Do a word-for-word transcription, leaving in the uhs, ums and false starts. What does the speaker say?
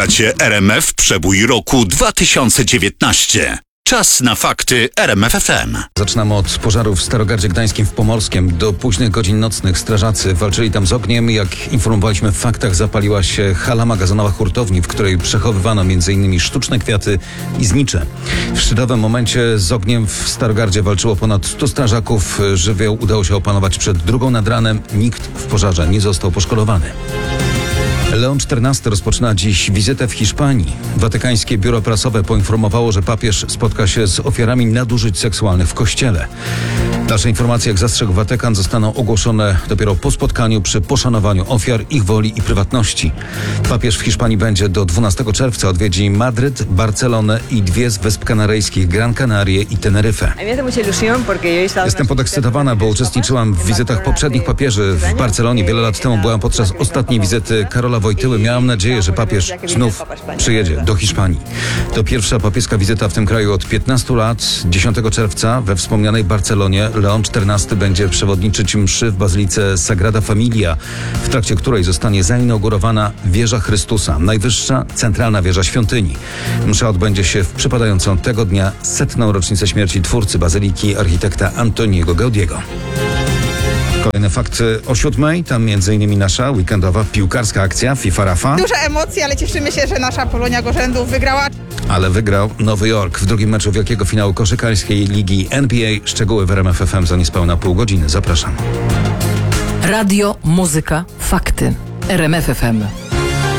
Słuchacie R M F Przebój roku dwa tysiące dziewiętnaście. Czas na fakty R M F F M. Zaczynamy od pożaru w Starogardzie Gdańskim w Pomorskiem. Do późnych godzin nocnych strażacy walczyli tam z ogniem. Jak informowaliśmy w faktach, zapaliła się hala magazynowa hurtowni, w której przechowywano m.in. sztuczne kwiaty i znicze. W szczytowym momencie z ogniem w Starogardzie walczyło ponad stu strażaków. Żywioł udało się opanować przed drugą nad ranem. Nikt w pożarze nie został poszkodowany. Leon czternasty rozpoczyna dziś wizytę w Hiszpanii. Watykańskie biuro prasowe poinformowało, że papież spotka się z ofiarami nadużyć seksualnych w kościele. Dalsze informacje, jak zastrzegł Watykan, zostaną ogłoszone dopiero po spotkaniu przy poszanowaniu ofiar, ich woli i prywatności. Papież w Hiszpanii będzie do dwunastego czerwca. Odwiedzi Madryt, Barcelonę i dwie z Wysp Kanaryjskich, Gran Canarie i Teneryfę. Jestem podekscytowana, bo uczestniczyłam w wizytach poprzednich papieży w Barcelonie. Wiele lat temu byłam podczas ostatniej wizyty Karola Wojtyły. Miałam nadzieję, że papież znów przyjedzie do Hiszpanii. To pierwsza papieska wizyta w tym kraju od piętnastu lat. dziesiątego czerwca we wspomnianej Barcelonie Leon czternasty będzie przewodniczyć mszy w bazylice Sagrada Familia, w trakcie której zostanie zainaugurowana wieża Chrystusa, najwyższa centralna wieża świątyni. Msza odbędzie się w przypadającą tego dnia setną rocznicę śmierci twórcy bazyliki, architekta Antoniego Gaudiego. Kolejne fakty o siódmej, tam między innymi nasza weekendowa piłkarska akcja FIFA Rafa. Duże emocje, ale cieszymy się, że nasza Polonia Gorzędów wygrała. Ale wygrał Nowy Jork w drugim meczu wielkiego finału koszykarskiej ligi N B A. Szczegóły w R M F F M za niespełna pół godziny. Zapraszam. Radio, muzyka, fakty. R M F F M.